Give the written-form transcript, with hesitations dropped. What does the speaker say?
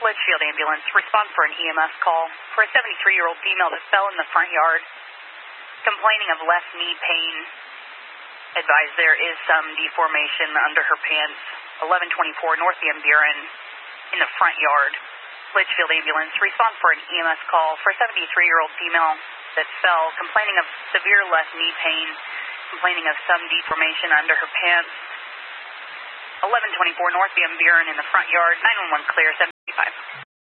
Litchfield Ambulance, respond for an EMS call for a 73-year-old female that fell in the front yard, complaining of left knee pain. Advised there is some deformation under her pants. 1124 North Van Buren in the front yard. Litchfield Ambulance, respond for an EMS call for a 73-year-old female that fell, complaining of severe left knee pain, complaining of some deformation under her pants. 1124 North Van Buren in the front yard. 911 clear, 75.